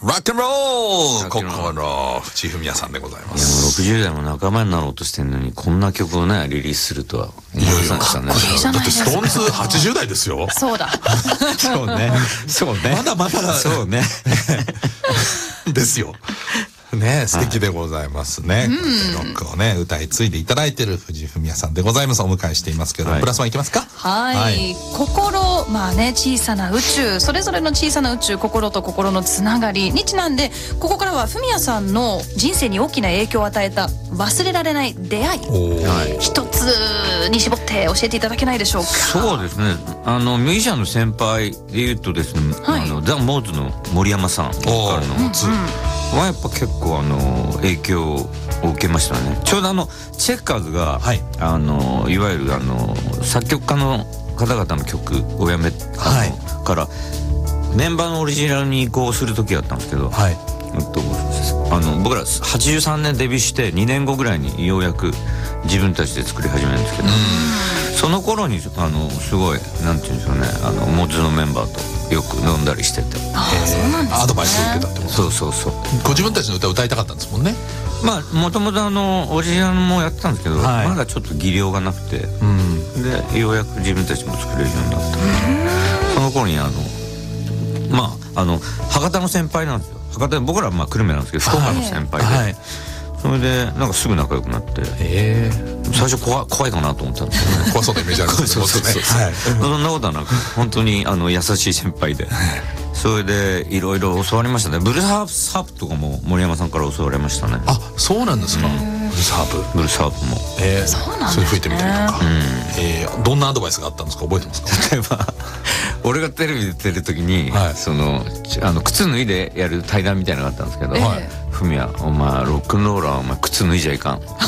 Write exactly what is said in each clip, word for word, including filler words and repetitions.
ロックンロールこロックンロールこの藤井フミヤさんでございまいやもうす。 ろくじゅう代も仲間になろうとしてんのにこんな曲をねリリースするとは思いませんでしたね。 いいじゃだってないですか。 ストーンズはちじゅう代ですよ。 そうだ。 そうねそうねまだまだそうねですよ。ね、素敵でございますね。こうやってロックをね歌い継いでいただいている藤井フミヤさんでございます。お迎えしていますけど、 はいプラスワンいきますか。 はい、 はい心、まあね、小さな宇宙、それぞれの小さな宇宙、心と心のつながりにちなんで、ここからはフミヤさんの人生に大きな影響を与えた忘れられない出会い、 おーはい一つに絞って教えていただけないでしょうか。 そうですね。あのミュージシャンの先輩で言うとですね、 はいあのザ・モーズの森山さんからのおーモツはやっぱ結構あの影響を受けましたね。ちょうどあのチェッカーズが、 はいあのいわゆるあの作曲家の方々の曲をやめ、 はいあのからメンバーのオリジナルに移行する時だったんですけど、 はい。 えっとあの僕らはちじゅうさんねんデビューしてにねんごぐらいにようやく自分たちで作り始めるんですけど、その頃にあのすごいなんていうんでしょうね、あのモッズのメンバーとよく飲んだりしてて、 ああ、そうなんですね。 アドバイスを受けたってこと。 そうそうそう。 ご自分たちの歌を歌いたかったんですもんね。 まあもともとあのオリジナルもやってたんですけど、 はいまだちょっと技量がなくて、 うん。 でようやく自分たちも作れるようになった。その頃にあのまああの博多の先輩なんですよ。博多僕らはまあ久留米なんですけど福岡の先輩で、 はい。 それでなんかすぐ仲良くなって、 え最初怖い怖いかなと思ったんですよね。 え。怖そうなイメージあるんですけどそうそうそうね。はい。 そんなことはなく本当にあの優しい先輩で、それでいろいろ教わりましたね。ブルースハープハープとかも森山さんから教わりましたね。 あ、そうなんですか。ブルースハープ。 ブルースハープもええ。 そうなんですねそれ吹いてみたりとか。ええ、どんなアドバイスがあったんですか。覚えてますか。 例えば俺がテレビで出てる時に、 はいそのちあの靴脱いでやる対談みたいなのがあったんですけど、 ええはいフミヤお前ロックンローラーはお前靴脱いじゃいかんとかね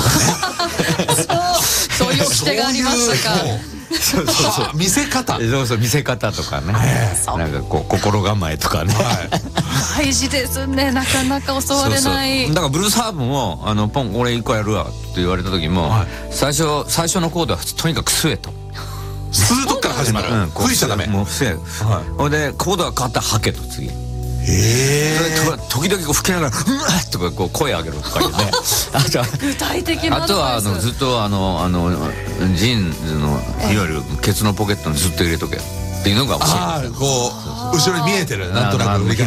そういう掟がありましたか。 そうそうそうはあ見せ方。はい。 そうそう見せ方とかね、なんかこう心構えとかね、 大事ですね。なかなか教われない。 そうそうだからブルースハープもあのポン俺一個やるわって言われた時も、 はい最初最初のコードはとにかく吸えと、 吸うとこから始まる。 うんこう吹いちゃダメ。 もう吸え、 はほいでコードが変わったら吐けと次、 えそれと時々こう吹きながら「うんあっ!」とかこう声上げろとか言うねあとは具体的なあとはあのずっとあのあのジーンズのいわゆるケツのポケットにずっと入れとけっていうのが教えああ、こう後ろに見えてる。なんとなく。